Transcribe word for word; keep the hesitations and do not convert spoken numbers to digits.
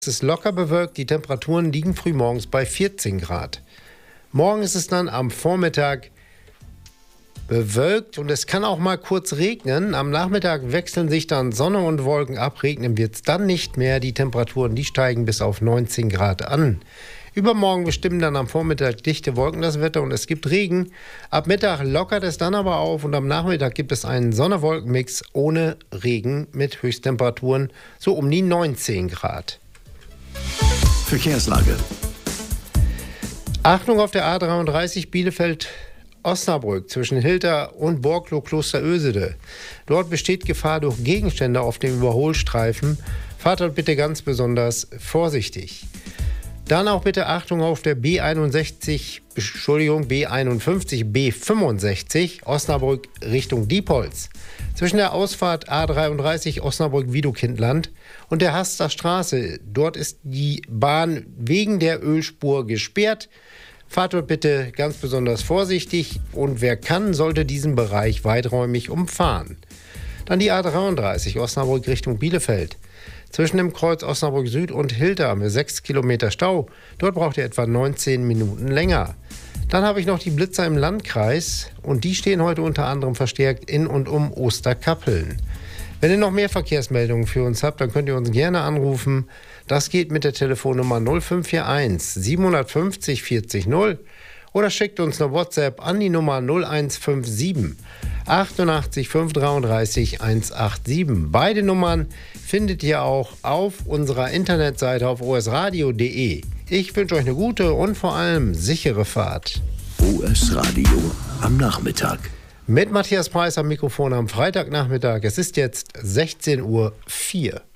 Es ist locker bewölkt, die Temperaturen liegen frühmorgens bei vierzehn Grad. Morgen ist es dann am Vormittag bewölkt und es kann auch mal kurz regnen. Am Nachmittag wechseln sich dann Sonne und Wolken ab, regnen wird es dann nicht mehr. Die Temperaturen, die steigen bis auf neunzehn Grad an. Übermorgen bestimmen dann am Vormittag dichte Wolken das Wetter und es gibt Regen. Ab Mittag lockert es dann aber auf und am Nachmittag gibt es einen Sonne-Wolken-Mix ohne Regen mit Höchsttemperaturen so um die neunzehn Grad. Verkehrslage. Achtung auf der A dreiunddreißig Bielefeld-Osnabrück zwischen Hilter und Borklow-Klosterösede. Dort besteht Gefahr durch Gegenstände auf dem Überholstreifen. Fahrt dort bitte ganz besonders vorsichtig. Dann auch bitte Achtung auf der B einundsechzig, Entschuldigung, B einundfünfzig, B fünfundsechzig, Osnabrück Richtung Diepholz. Zwischen der Ausfahrt A dreiunddreißig Osnabrück-Wiedekindland und der Haster Straße. Dort ist die Bahn wegen der Ölspur gesperrt. Fahrt dort bitte ganz besonders vorsichtig und wer kann, sollte diesen Bereich weiträumig umfahren. Dann die A dreiunddreißig Osnabrück Richtung Bielefeld. Zwischen dem Kreuz Osnabrück Süd und Hilter haben wir sechs Kilometer Stau. Dort braucht ihr etwa neunzehn Minuten länger. Dann habe ich noch die Blitzer im Landkreis und die stehen heute unter anderem verstärkt in und um Osterkappeln. Wenn ihr noch mehr Verkehrsmeldungen für uns habt, dann könnt ihr uns gerne anrufen. Das geht mit der Telefonnummer null fünf vier eins sieben fünf null vierzig null oder schickt uns eine WhatsApp an die Nummer null eins fünf sieben achtundachtzig fünf dreiunddreißig hundertsiebenundachtzig. Beide Nummern findet ihr auch auf unserer Internetseite auf o s radio punkt d e. Ich wünsche euch eine gute und vor allem sichere Fahrt. O S Radio am Nachmittag. Mit Matthias Preis am Mikrofon am Freitagnachmittag. Es ist jetzt sechzehn Uhr vier.